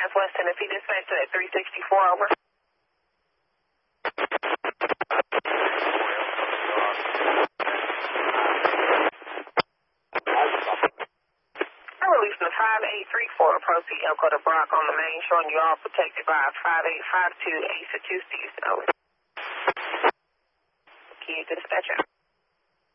West Tennessee dispatch to that 364 over. I released the 5834 proceed Elko to Brock on the main, showing you all protected by 5852 Ace of 2 over. Key dispatcher.